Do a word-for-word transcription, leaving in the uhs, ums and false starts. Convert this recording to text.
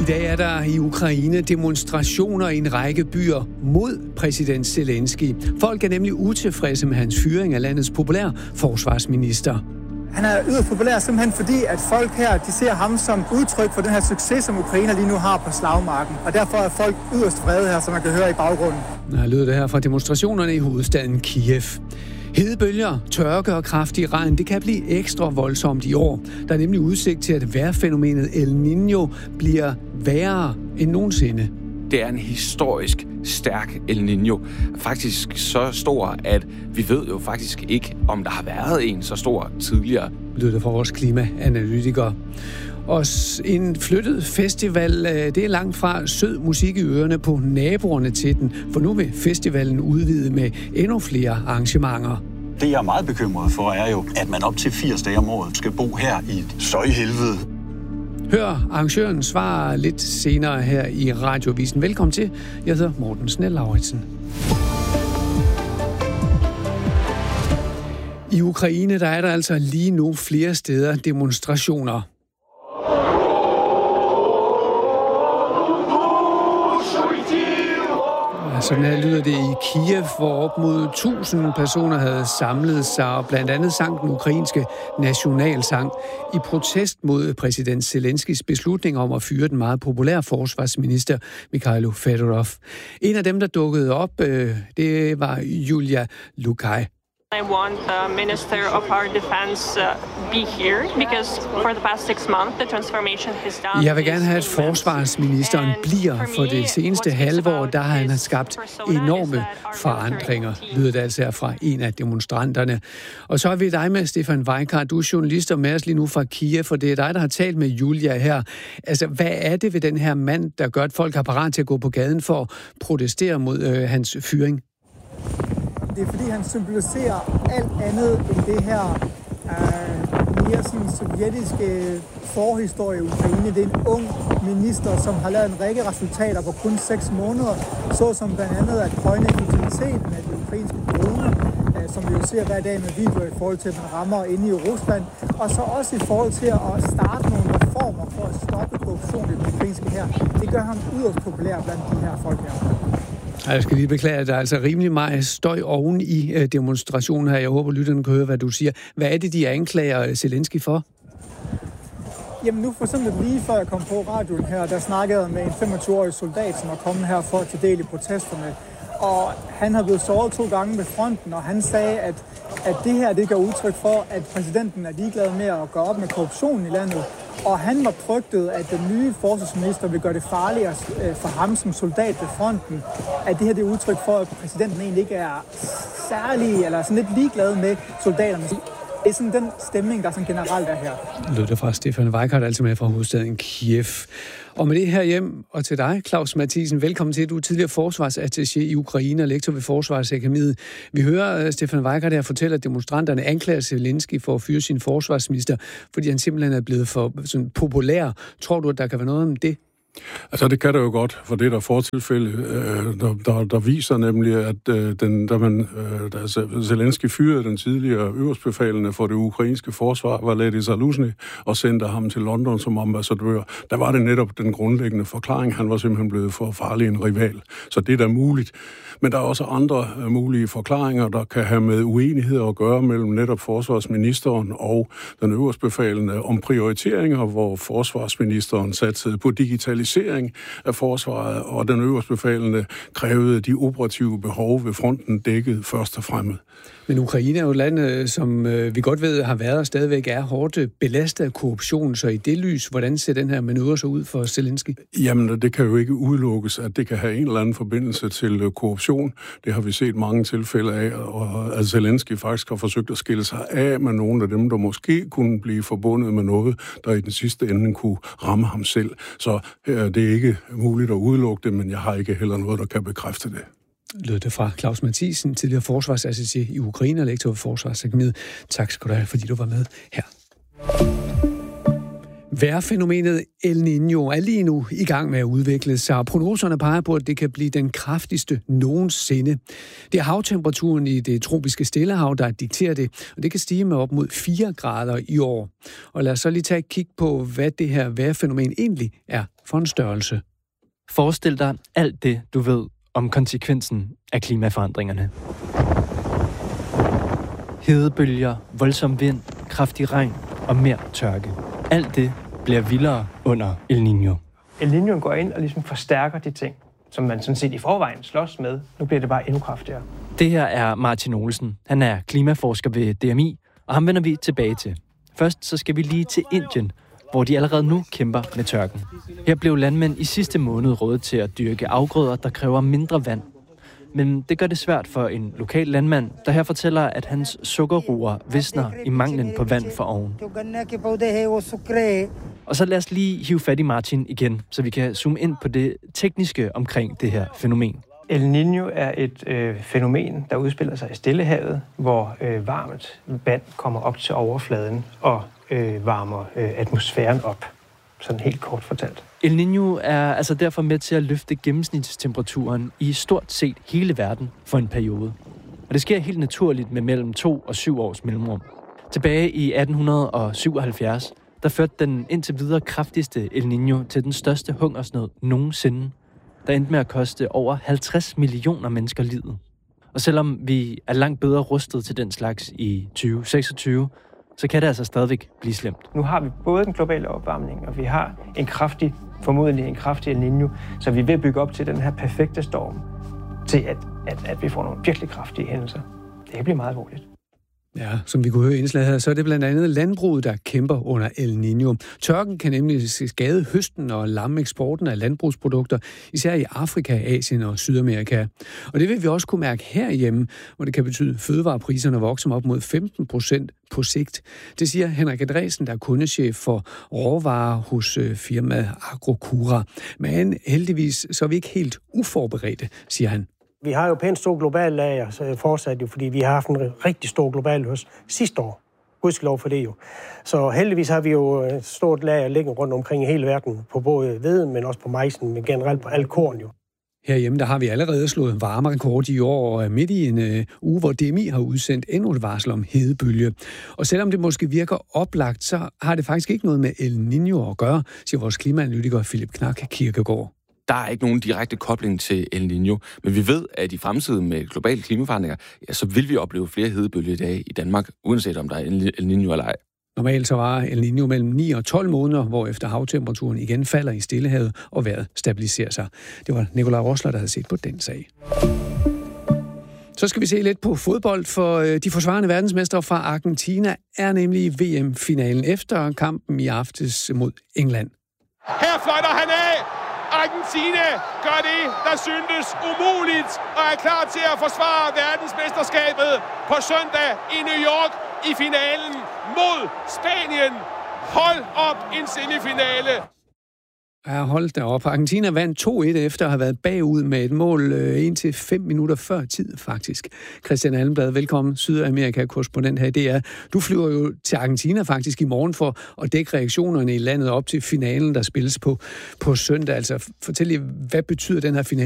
I dag er der i Ukraine demonstrationer i en række byer mod præsident Zelensky. Folk er nemlig utilfredse med hans fyring af landets populære forsvarsminister. Han er yderst populær simpelthen fordi, at folk her de ser ham som udtryk for den her succes, som Ukraine lige nu har på slagmarken. Og derfor er folk yderst vrede her, som man kan høre i baggrunden. Der lyder det her fra demonstrationerne i hovedstaden Kiev. Hedebølger, tørke og kraftig regn, det kan blive ekstra voldsomt i år. Der er nemlig udsigt til, at vejrfænomenet El Niño bliver værre end nogensinde. Det er en historisk stærk El Niño. Faktisk så stor, at vi ved jo faktisk ikke, om der har været en så stor tidligere. Lyder det fra vores klimaanalytiker. Og en flyttet festival, det er langt fra sød musik i ørerne på naboerne til den, for nu vil festivalen udvide med endnu flere arrangementer. Det, jeg er meget bekymret for, er jo, at man op til firs dage om året skal bo her i et støjhelvede. Hør arrangøren svarer lidt senere her i Radiovisen. Velkommen til. Jeg hedder Morten Snell-Lauritsen. I Ukraine der er der altså lige nu flere steder demonstrationer. Sådan her lyder det i Kiev, hvor op mod tusind personer havde samlet sig og blandt andet sang den ukrainske nationalsang i protest mod præsident Zelenskys beslutning om at fyre den meget populære forsvarsminister Mikhailo Fedorov. En af dem, der dukkede op, det var Julia Lukai. I want the Minister of our Defense uh, be here because for the past six months the transformation has done. Jeg vil gerne have, at forsvarsministeren bliver, for det seneste halve år, der har han skabt enorme forandringer, lyder det altså fra en af demonstranterne. Og så er vi dig med, Stefan Weikart. Du er journalist og med os lige nu fra Kiev, for det er dig, der har talt med Julia her. Altså, hvad er det ved den her mand, der gør, at folk har parat til at gå på gaden for at protestere mod øh, hans fyring? Det er fordi, han symboliserer alt andet end det her øh, mere sådan sovjetiske forhistorie i Ukraine. Det er en ung minister, som har lavet en række resultater på kun seks måneder, såsom blandt andet at højne effektiviteten af de ukrainske droner, øh, som vi jo ser hver dag med videoer i forhold til, at man rammer inde i Rusland, og så også i forhold til at starte nogle reformer for at stoppe korruption i den ukrainske her. Det gør ham yderst populær blandt de her folk her. Jeg skal lige beklage, at der er altså rimelig meget støj oven i demonstrationen her. Jeg håber, lytterne kan høre, hvad du siger. Hvad er det, de anklager Zelensky for? Jamen nu for eksempel lige før jeg kom på radioen her, der snakkede jeg med en femogtyve-årig soldat, som er kommet her for at tage del i protesterne. Og han har blevet såret to gange ved fronten, og han sagde, at, at det her det gør udtryk for, at præsidenten er ligeglad med at gøre op med korruptionen i landet. Og han var frygtet, at den nye forsvarsminister vil gøre det farligere for ham som soldat ved fronten. At det her det er udtryk for, at præsidenten egentlig ikke er særlig, eller sådan lidt ligeglad med soldaterne. Det er sådan den stemning, der sådan generelt er her. Lød det fra Stefan Weikart, altså med fra hovedstaden Kiev. Og med det her hjem, og til dig, Claus Mathisen, velkommen til. Du er tidligere forsvarsattaché i Ukraine og lektor ved Forsvarsakademiet. Vi hører Stefan Weikart her fortælle, at demonstranterne anklager Zelensky for at fyre sin forsvarsminister, fordi han simpelthen er blevet for sådan populær. Tror du, at der kan være noget om det? Altså, det kan der jo godt, for det er der fortilfælde, øh, der, der, der viser nemlig, at øh, den, da, man, øh, da Zelensky fyrede den tidligere øverstbefalende for det ukrainske forsvar, var Lady Zaluzny, og sendte ham til London som ambassadør, der var det netop den grundlæggende forklaring. Han var simpelthen blevet for farlig en rival. Så det er da muligt. Men der er også andre øh, mulige forklaringer, der kan have med uenigheder at gøre mellem netop forsvarsministeren og den øverstbefalende om prioriteringer, hvor forsvarsministeren satte på digitalisering af forsvaret, og den øverstbefalende krævede de operative behov ved fronten dækket først og fremmest. Men Ukraine er jo et land, som vi godt ved har været og stadigvæk er hårdt belastet af korruption, så i det lys, hvordan ser den her manøvre så ud for Zelensky? Jamen, det kan jo ikke udelukkes, at det kan have en eller anden forbindelse til korruption. Det har vi set mange tilfælde af, og at Zelensky faktisk har forsøgt at skille sig af med nogle af dem, der måske kunne blive forbundet med noget, der i den sidste ende kunne ramme ham selv. Så det er ikke muligt at udelukke det, men jeg har ikke heller noget, der kan bekræfte det. Lød det fra Claus Mathisen, tidligere forsvarsattaché i Ukraine og lektor ved Forsvarsakademiet. Tak skal du have, fordi du var med her. Vejrfænomenet El Niño er lige nu i gang med at udvikle sig, og prognoserne peger på, at det kan blive den kraftigste nogensinde. Det er havtemperaturen i det tropiske Stillehav, der dikterer det, og det kan stige med op mod fire grader i år. Og lad os så lige tage et kig på, hvad det her vejrfænomen egentlig er for en størrelse. Forestil dig alt det, du ved om konsekvensen af klimaforandringerne. Hedebølger, voldsom vind, kraftig regn og mere tørke. Alt det bliver vildere under El Niño. El Niño går ind og ligesom forstærker de ting, som man sådan set i forvejen slås med. Nu bliver det bare endnu kraftigere. Det her er Martin Olsen. Han er klimaforsker ved D M I, og ham vender vi tilbage til. Først så skal vi lige til Indien, hvor de allerede nu kæmper med tørken. Her blev landmænd i sidste måned rådet til at dyrke afgrøder, der kræver mindre vand. Men det gør det svært for en lokal landmand, der her fortæller, at hans sukkerroer visner i manglen på vand for oven. Og så lad os lige hive fat i Martin igen, så vi kan zoome ind på det tekniske omkring det her fænomen. El Niño er et øh, fænomen, der udspiller sig i Stillehavet, hvor øh, varmt vand kommer op til overfladen og øh, varmer øh, atmosfæren op. Sådan helt kort fortalt. El Niño er altså derfor med til at løfte gennemsnitstemperaturen i stort set hele verden for en periode. Og det sker helt naturligt med mellem to og syv års mellemrum. Tilbage i atten syvoghalvfjerds, der førte den indtil videre kraftigste El Niño til den største hungersnød nogensinde, der endte med at koste over halvtreds millioner mennesker livet. Og selvom vi er langt bedre rustet til den slags i tyve seksogtyve, så kan det altså stadigvæk blive slemt. Nu har vi både den globale opvarmning, og vi har en kraftig, formodentlig en kraftig El Niño, så vi er ved at bygge op til den her perfekte storm, til at, at, at vi får nogle virkelig kraftige hændelser. Det kan blive meget alvorligt. Ja, som vi kunne høre i indslaget her, så er det blandt andet landbruget, der kæmper under El Niño. Tørken kan nemlig skade høsten og lamme eksporten af landbrugsprodukter, især i Afrika, Asien og Sydamerika. Og det vil vi også kunne mærke herhjemme, hvor det kan betyde, at fødevarepriserne vokser op mod femten procent på sigt. Det siger Henrik Andresen, der er kundechef for råvarer hos firmaet Agrocura. Men heldigvis så er vi ikke helt uforberedte, siger han. Vi har jo pænt stor global lager, så fortsat jo, fordi vi har haft en rigtig stor global høst sidste år. Gudskelov for det jo. Så heldigvis har vi jo et stort lager liggende rundt omkring i hele verden, på både hvede, men også på majsen, men generelt på al korn jo. Herhjemme der har vi allerede slået varmerekord i år, og midt i en øh, uge, hvor D M I har udsendt endnu et varsel om hedebølge. Og selvom det måske virker oplagt, så har det faktisk ikke noget med El Niño at gøre, siger vores klimaanalytiker Philip Knak Kirkegaard. Der er ikke nogen direkte kobling til El Niño, men vi ved, at i fremtiden med globale klimaforandringer, ja, så vil vi opleve flere hedebølger i dag i Danmark, uanset om der er El Niño eller ej. Normalt så var El Niño mellem ni og tolv måneder, hvor efter havtemperaturen igen falder i Stillehavet og vejret stabiliserer sig. Det var Nikolaj Rosler, der havde set på den sag. Så skal vi se lidt på fodbold, for de forsvarende verdensmestre fra Argentina er nemlig i V M-finalen efter kampen i aftes mod England. Her fløjter han af! Argentina gør det, der syntes umuligt, og er klar til at forsvare verdensmesterskabet på søndag i New York i finalen mod Spanien. Hold op, en semifinale! Ja, hold da op. Argentina vandt to et efter at have været bagud med et mål øh, indtil fem minutter før tid, faktisk. Christian Allenblad, velkommen, Sydamerika-korrespondent her i D R. Du flyver jo til Argentina faktisk i morgen for at dække reaktionerne i landet op til finalen, der spilles på, på søndag. Altså, fortæl lige, hvad betyder den her finale